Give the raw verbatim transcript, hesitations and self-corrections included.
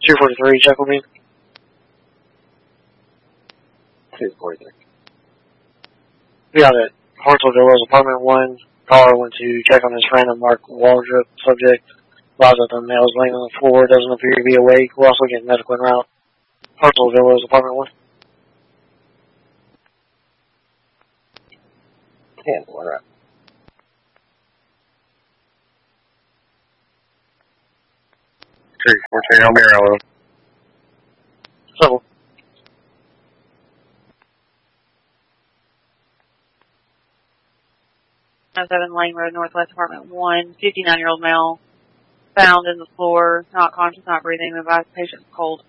two forty-three, Chucklebean. two forty-three. We got it. Hartsville Villas, apartment one. Caller went to check on his friend and Mark Waldrop. Subject lies that the male is laying on the floor. Doesn't appear to be awake. We're also getting medical en route. Hartsville Villas, apartment one. ten, one right. three fourteen, I'll be around with him. Trouble. seven Lane Road, Northwest, apartment one. fifty-nine-year-old male found in the floor, not conscious, not breathing. The advised patient's cold.